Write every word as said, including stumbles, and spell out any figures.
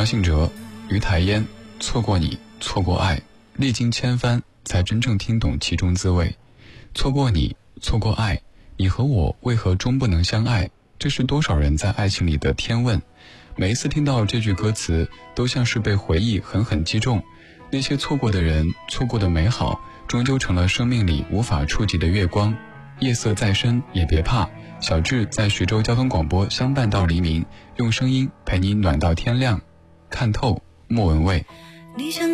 张信哲、于台烟，错过你，错过爱，历经千帆，才真正听懂其中滋味。错过你，错过爱，你和我为何终不能相爱？这是多少人在爱情里的天问。每一次听到这句歌词，都像是被回忆狠狠击中。那些错过的人，错过的美好，终究成了生命里无法触及的月光。夜色再深也别怕，小智在徐州交通广播相伴到黎明，用声音陪你暖到天亮。看透，莫文蔚。 你想